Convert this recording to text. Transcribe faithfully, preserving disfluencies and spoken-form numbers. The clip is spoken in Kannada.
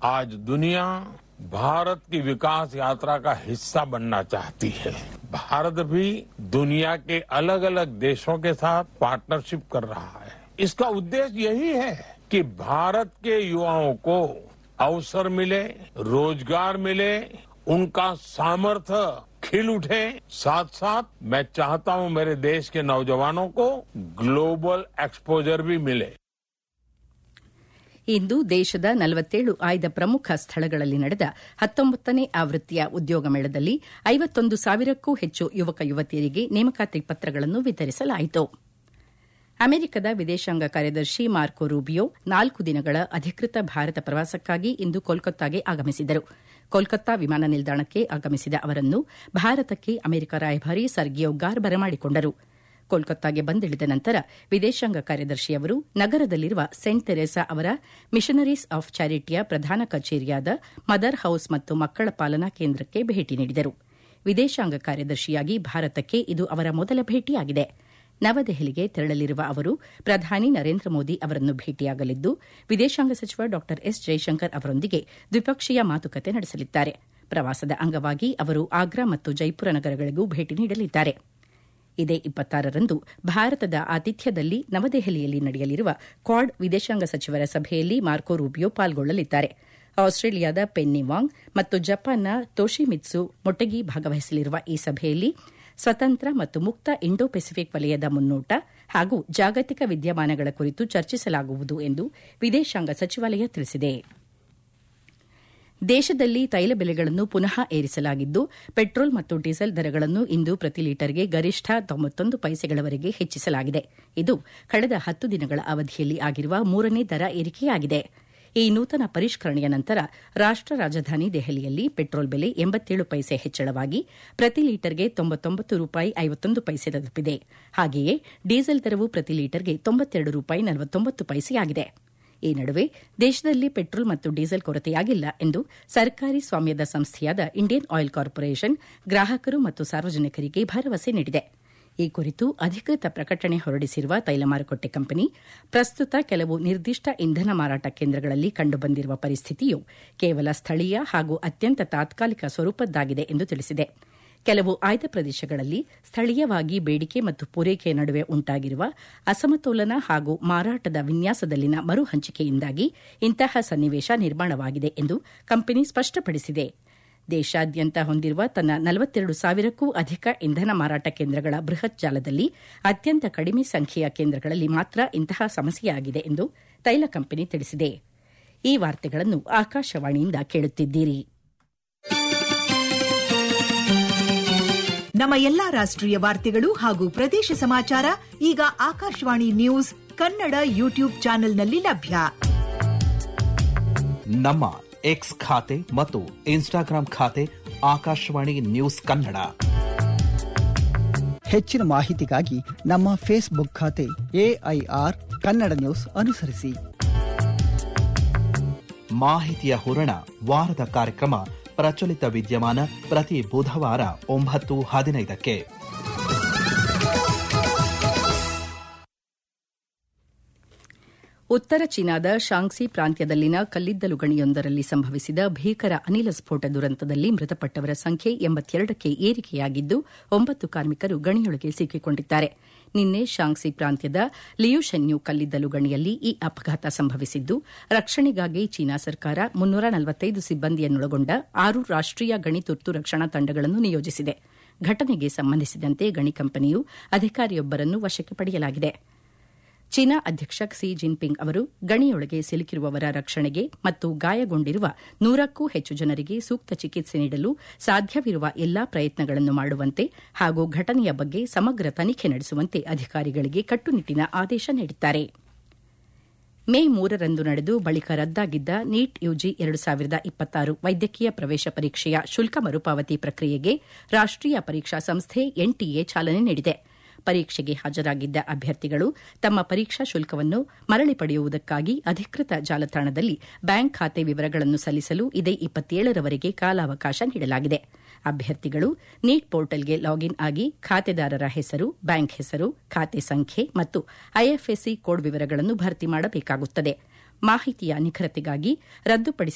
आज दुनिया भारत की विकास यात्रा का हिस्सा बनना चाहती है। भारत भी दुनिया के अलग अलग देशों के साथ पार्टनरशिप कर रहा है। इसका उद्देश्य यही है कि भारत के युवाओं को अवसर मिले, रोजगार मिले, उनका सामर्थ्य खिल उठे। साथ साथ मैं चाहता हूं मेरे देश के नौजवानों को ग्लोबल एक्सपोजर भी मिले। ಇಂದು ದೇಶದ ನಲವತ್ತೇಳು ಆಯ್ದ ಪ್ರಮುಖ ಸ್ಥಳಗಳಲ್ಲಿ ನಡೆದ ಹತ್ತೊಂಬತ್ತನೇ ಆವೃತ್ತಿಯ ಉದ್ಯೋಗ ಮೇಳದಲ್ಲಿ ಐವತ್ತೊಂದು ಸಾವಿರಕ್ಕೂ ಹೆಚ್ಚು ಯುವಕ ಯುವತಿಯರಿಗೆ ನೇಮಕಾತಿ ಪತ್ರಗಳನ್ನು ವಿತರಿಸಲಾಯಿತು. ಅಮೆರಿಕದ ವಿದೇಶಾಂಗ ಕಾರ್ಯದರ್ಶಿ ಮಾರ್ಕೊ ರೂಬಿಯೋ ನಾಲ್ಕು ದಿನಗಳ ಅಧಿಕೃತ ಭಾರತ ಪ್ರವಾಸಕ್ಕಾಗಿ ಇಂದು ಕೋಲ್ಕತ್ತಾಗೆ ಆಗಮಿಸಿದರು. ಕೋಲ್ಕತ್ತಾ ವಿಮಾನ ನಿಲ್ದಾಣಕ್ಕೆ ಆಗಮಿಸಿದ ಅವರನ್ನು ಭಾರತಕ್ಕೆ ಅಮೆರಿಕ ರಾಯಭಾರಿ ಸರ್ಗಿಯೋ ಗಾರ್ ಬರಮಾಡಿಕೊಂಡರು. ಕೋಲ್ಕತ್ತಾಗೆ ಬಂದಿಳಿದ ನಂತರ ವಿದೇಶಾಂಗ ಕಾರ್ಯದರ್ಶಿಯವರು ನಗರದಲ್ಲಿರುವ ಸೇಂಟ್ ತೆರೇಸಾ ಅವರ ಮಿಷನರೀಸ್ ಆಫ್ ಚಾರಿಟಿಯ ಪ್ರಧಾನ ಕಚೇರಿಯಾದ ಮದರ್ ಹೌಸ್ ಮತ್ತು ಮಕ್ಕಳ ಪಾಲನಾ ಕೇಂದ್ರಕ್ಕೆ ಭೇಟಿ ನೀಡಿದರು. ವಿದೇಶಾಂಗ ಕಾರ್ಯದರ್ಶಿಯಾಗಿ ಭಾರತಕ್ಕೆ ಇದು ಅವರ ಮೊದಲ ಭೇಟಿಯಾಗಿದೆ. ನವದೆಹಲಿಗೆ ತೆರಳಲಿರುವ ಅವರು ಪ್ರಧಾನಿ ನರೇಂದ್ರ ಮೋದಿ ಅವರನ್ನು ಭೇಟಿಯಾಗಲಿದ್ದು ವಿದೇಶಾಂಗ ಸಚಿವ ಡಾ ಎಸ್ ಜೈಶಂಕರ್ ಅವರೊಂದಿಗೆ ದ್ವಿಪಕ್ಷೀಯ ಮಾತುಕತೆ ನಡೆಸಲಿದ್ದಾರೆ. ಪ್ರವಾಸದ ಅಂಗವಾಗಿ ಅವರು ಆಗ್ರಾ ಮತ್ತು ಜೈಪುರ ನಗರಗಳಿಗೂ ಭೇಟಿ ನೀಡಲಿದ್ದಾರೆ. ಇದೇ ಇಪ್ಪತ್ತಾರರಂದು ಭಾರತದ ಆತಿಥ್ಯದಲ್ಲಿ ನವದೆಹಲಿಯಲ್ಲಿ ನಡೆಯಲಿರುವ ಕ್ವಾಡ್ ವಿದೇಶಾಂಗ ಸಚಿವರ ಸಭೆಯಲ್ಲಿ ಮಾರ್ಕೊ ರೂಬಿಯೋ ಪಾಲ್ಗೊಳ್ಳಲಿದ್ದಾರೆ. ಆಸ್ಟ್ರೇಲಿಯಾದ ಪೆನ್ನಿ ವಾಂಗ್ ಮತ್ತು ಜಪಾನ್ನ ತೊಶಿಮಿತ್ಸು ಮೊಟೆಗಿ ಭಾಗವಹಿಸಲಿರುವ ಈ ಸಭೆಯಲ್ಲಿ ಸ್ವತಂತ್ರ ಮತ್ತು ಮುಕ್ತ ಇಂಡೋ ಪೆಸಿಫಿಕ್ ವಲಯದ ಮುನ್ನೋಟ ಹಾಗೂ ಜಾಗತಿಕ ವಿದ್ಯಮಾನಗಳ ಕುರಿತು ಚರ್ಚಿಸಲಾಗುವುದು ಎಂದು ವಿದೇಶಾಂಗ ಸಚಿವಾಲಯ ತಿಳಿಸಿದೆ. ದೇಶದಲ್ಲಿ ತೈಲ ಬೆಲೆಗಳನ್ನು ಪುನಃ ಏರಿಸಲಾಗಿದ್ದು ಪೆಟ್ರೋಲ್ ಮತ್ತು ಡೀಸೆಲ್ ದರಗಳನ್ನು ಇಂದು ಪ್ರತಿ ಲೀಟರ್ಗೆ ಗರಿಷ್ಠ ತೊಂಬತ್ತೊಂದು ಪೈಸೆಗಳವರೆಗೆ ಹೆಚ್ಚಿಸಲಾಗಿದೆ. ಇದು ಕಳೆದ ಹತ್ತು ದಿನಗಳ ಅವಧಿಯಲ್ಲಿ ಆಗಿರುವ ಮೂರನೇ ದರ ಏರಿಕೆಯಾಗಿದೆ. ಈ ನೂತನ ಪರಿಷ್ಕರಣೆಯ ನಂತರ ರಾಷ್ಟ ರಾಜಧಾನಿ ದೆಹಲಿಯಲ್ಲಿ ಪೆಟ್ರೋಲ್ ಬೆಲೆ ಎಂಬತ್ತೇಳು ಪೈಸೆ ಹೆಚ್ಚಳವಾಗಿ ಪ್ರತಿ ಲೀಟರ್ಗೆ ತೊಂಬತ್ತೊಂಬತ್ತು ರೂಪಾಯಿ ಐವತ್ತೊಂದು ಪೈಸೆ ತಲುಪಿದೆ. ಹಾಗೆಯೇ ಡೀಸೆಲ್ ದರವು ಪ್ರತಿ ಲೀಟರ್ಗೆ ತೊಂಬತ್ತೆರಡು ರೂಪಾಯಿ ನಲವತ್ತೊಂಬತ್ತು ಪೈಸೆಯಾಗಿದೆ. ಈ ನಡುವೆ ದೇಶದಲ್ಲಿ ಪೆಟ್ರೋಲ್ ಮತ್ತು ಡೀಸೆಲ್ ಕೊರತೆಯಾಗಿಲ್ಲ ಎಂದು ಸರ್ಕಾರಿ ಸ್ವಾಮ್ಯದ ಸಂಸ್ಥೆಯಾದ ಇಂಡಿಯನ್ ಆಯಿಲ್ ಕಾರ್ಪೊರೇಷನ್ ಗ್ರಾಹಕರು ಮತ್ತು ಸಾರ್ವಜನಿಕರಿಗೆ ಭರವಸೆ ನೀಡಿದೆ. ಈ ಕುರಿತು ಅಧಿಕೃತ ಪ್ರಕಟಣೆ ಹೊರಡಿಸಿರುವ ತೈಲ ಮಾರುಕಟ್ಟೆ ಕಂಪನಿ ಪ್ರಸ್ತುತ ಕೆಲವು ನಿರ್ದಿಷ್ಟ ಇಂಧನ ಮಾರಾಟ ಕೇಂದ್ರಗಳಲ್ಲಿ ಕಂಡುಬಂದಿರುವ ಪರಿಸ್ಥಿತಿಯು ಕೇವಲ ಸ್ಥಳೀಯ ಹಾಗೂ ಅತ್ಯಂತ ತಾತ್ಕಾಲಿಕ ಸ್ವರೂಪದ್ದಾಗಿದೆ ಎಂದು ತಿಳಿಸಿದೆ. ಕೆಲವು ಆಯ್ದ ಪ್ರದೇಶಗಳಲ್ಲಿ ಸ್ಥಳೀಯವಾಗಿ ಬೇಡಿಕೆ ಮತ್ತು ಪೂರೈಕೆ ನಡುವೆ ಉಂಟಾಗಿರುವ ಅಸಮತೋಲನ ಹಾಗೂ ಮಾರಾಟದ ವಿನ್ಯಾಸದಲ್ಲಿನ ಮರು ಹಂಚಿಕೆಯಿಂದಾಗಿ ಇಂತಹ ಸನ್ನಿವೇಶ ನಿರ್ಮಾಣವಾಗಿದೆ ಎಂದು ಕಂಪನಿ ಸ್ಪಷ್ಟಪಡಿಸಿದೆ. ದೇಶಾದ್ಯಂತ ಹೊಂದಿರುವ ತನ್ನ ನಲವತ್ತೆರಡು ಸಾವಿರಕ್ಕೂ ಅಧಿಕ ಇಂಧನ ಮಾರಾಟ ಕೇಂದ್ರಗಳ ಬೃಹತ್ ಜಾಲದಲ್ಲಿ ಅತ್ಯಂತ ಕಡಿಮೆ ಸಂಖ್ಯೆಯ ಕೇಂದ್ರಗಳಲ್ಲಿ ಮಾತ್ರ ಇಂತಹ ಸಮಸ್ಯೆಯಾಗಿದೆ ಎಂದು ತೈಲ ಕಂಪನಿ ತಿಳಿಸಿದೆ. ಈ ವಾರ್ತೆಗಳನ್ನು ಆಕಾಶವಾಣಿಯಿಂದ ಕೇಳುತ್ತಿದ್ದೀರಿ. ನಮ್ಮ ಎಲ್ಲಾ ರಾಷ್ಟ್ರೀಯ ವಾರ್ತೆಗಳು ಹಾಗೂ ಪ್ರದೇಶ ಸಮಾಚಾರ ಈಗ ಆಕಾಶವಾಣಿ ನ್ಯೂಸ್ ಕನ್ನಡ ಯೂಟ್ಯೂಬ್ ಚಾನೆಲ್ನಲ್ಲಿ ಲಭ್ಯ. ನಮ್ಮ ಎಕ್ಸ್ ಖಾತೆ ಮತ್ತು ಇನ್ಸ್ಟಾಗ್ರಾಂ ಖಾತೆ ಆಕಾಶವಾಣಿ ನ್ಯೂಸ್ ಕನ್ನಡ. ಹೆಚ್ಚಿನ ಮಾಹಿತಿಗಾಗಿ ನಮ್ಮ ಫೇಸ್ಬುಕ್ ಖಾತೆ ಎಐಆರ್ ಕನ್ನಡ ನ್ಯೂಸ್ ಅನುಸರಿಸಿ. ಮಾಹಿತಿಯ ಹೂರಣ ವಾರದ ಕಾರ್ಯಕ್ರಮ ಪ್ರಚಲಿತ ವಿದ್ಯಮಾನ ಪ್ರತಿ ಬುಧವಾರ ಒಂಬತ್ತು ಹದಿನೈದಕ್ಕೆ. ಉತ್ತರ ಚೀನಾದ ಶಾಂಗ್ಸಿ ಪ್ರಾಂತ್ಯದಲ್ಲಿನ ಕಲ್ಲಿದ್ದಲು ಗಣಿಯೊಂದರಲ್ಲಿ ಸಂಭವಿಸಿದ ಭೀಕರ ಅನಿಲ ಸ್ಫೋಟ ದುರಂತದಲ್ಲಿ ಮೃತಪಟ್ಟವರ ಸಂಖ್ಯೆ ಎಂಬತ್ತೆರಡಕ್ಕೆ ಏರಿಕೆಯಾಗಿದ್ದು ಒಂಬತ್ತು ಕಾರ್ಮಿಕರು ಗಣಿಯೊಳಗೆ ಸಿಕ್ಕಿಕೊಂಡಿದ್ದಾರೆ. ನಿನ್ನೆ ಶಾಂಗ್ಸಿ ಪ್ರಾಂತ್ಯದ ಲಿಯುಶೆನ್ಯು ಕಲ್ಲಿದ್ದಲು ಗಣಿಯಲ್ಲಿ ಈ ಅಪಘಾತ ಸಂಭವಿಸಿದ್ದು ರಕ್ಷಣೆಗಾಗಿ ಚೀನಾ ಸರ್ಕಾರ ಮುನ್ನೂರ ನಲವತ್ತೈದು ಸಿಬ್ಬಂದಿಯನ್ನೊಳಗೊಂಡ ಆರು ರಾಷ್ಟೀಯ ಗಣಿ ತುರ್ತು ರಕ್ಷಣಾ ತಂಡಗಳನ್ನು ನಿಯೋಜಿಸಿದೆ. ಘಟನೆಗೆ ಸಂಬಂಧಿಸಿದಂತೆ ಗಣಿ ಕಂಪನಿಯು ಅಧಿಕಾರಿಯೊಬ್ಬರನ್ನು ವಶಕ್ಕೆ ಪಡೆಯಲಾಗಿದೆ. ಚೀನಾ ಅಧ್ಯಕ್ಷ ಕ್ಸಿ ಜಿನ್ಪಿಂಗ್ ಅವರು ಗಣಿಯೊಳಗೆ ಸಿಲುಕಿರುವವರ ರಕ್ಷಣೆಗೆ ಮತ್ತು ಗಾಯಗೊಂಡಿರುವ ನೂರಕ್ಕೂ ಹೆಚ್ಚು ಜನರಿಗೆ ಸೂಕ್ತ ಚಿಕಿತ್ಸೆ ನೀಡಲು ಸಾಧ್ಯವಿರುವ ಎಲ್ಲಾ ಪ್ರಯತ್ನಗಳನ್ನು ಮಾಡುವಂತೆ ಹಾಗೂ ಘಟನೆಯ ಬಗ್ಗೆ ಸಮಗ್ರ ತನಿಖೆ ನಡೆಸುವಂತೆ ಅಧಿಕಾರಿಗಳಿಗೆ ಕಟ್ಟುನಿಟ್ಟಿನ ಆದೇಶ ನೀಡಿದ್ದಾರೆ. ಮೇ ಮೂರರಂದು ನಡೆದು ಬಳಿಕ ರದ್ದಾಗಿದ್ದ ನೀಟ್ ಯುಜಿ ಎರಡು ಸಾವಿರದ ಇಪ್ಪತ್ತಾರು ವೈದ್ಯಕೀಯ ಪ್ರವೇಶ ಪರೀಕ್ಷೆಯ ಶುಲ್ಕ ಮರುಪಾವತಿ ಪ್ರಕ್ರಿಯೆಗೆ ರಾಷ್ಟೀಯ ಪರೀಕ್ಷಾ ಸಂಸ್ಥೆ ಎನ್ಟಿಎ ಚಾಲನೆ ನೀಡಿದೆ. ಪರೀಕ್ಷೆಗೆ ಹಾಜರಾಗಿದ್ದ ಅಭ್ಯರ್ಥಿಗಳು ತಮ್ಮ ಪರೀಕ್ಷಾ ಶುಲ್ಕವನ್ನು ಮರಳಿ ಪಡೆಯುವುದಕ್ಕಾಗಿ ಅಧಿಕೃತ ಜಾಲತಾಣದಲ್ಲಿ ಬ್ಯಾಂಕ್ ಖಾತೆ ವಿವರಗಳನ್ನು ಸಲ್ಲಿಸಲು ಇದೇ ಇಪ್ಪತ್ತೇಳರವರೆಗೆ ಕಾಲಾವಕಾಶ ನೀಡಲಾಗಿದೆ. ಅಭ್ಯರ್ಥಿಗಳು ನೀಟ್ ಪೋರ್ಟಲ್ಗೆ ಲಾಗಿನ್ ಆಗಿ ಖಾತೆದಾರರ ಹೆಸರು, ಬ್ಯಾಂಕ್ ಹೆಸರು, ಖಾತೆ ಸಂಖ್ಯೆ ಮತ್ತು ಐಎಫ್ಎಸ್ಸಿ ಕೋಡ್ ವಿವರಗಳನ್ನು ಭರ್ತಿ ಮಾಡಬೇಕಾಗುತ್ತದೆ. ಮಾಹಿತಿಯ ನಿಖರತೆಗಾಗಿ ರದ್ದುಪಡಿಸಿದ